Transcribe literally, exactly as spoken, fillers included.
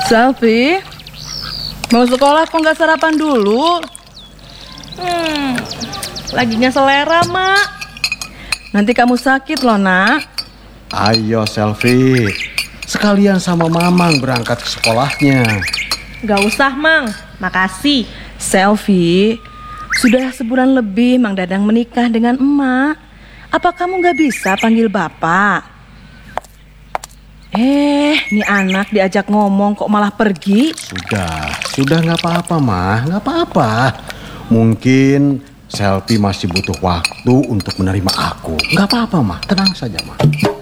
Selfie, mau sekolah kok nggak sarapan dulu? Hmm, lagi nggak selera, Mak. Nanti kamu sakit loh, nak. Ayo Selfie, sekalian sama Mamang berangkat ke sekolahnya. Gak usah, Mang. Makasih. Selfie, sudah sebulan lebih Mang Dadang menikah dengan emak. Apa kamu nggak bisa panggil bapak? Eh, ini anak diajak ngomong kok malah pergi. Sudah, sudah nggak apa-apa mah, nggak apa-apa. Mungkin Selfie masih butuh waktu untuk menerima aku. Nggak apa-apa mah, tenang saja mah.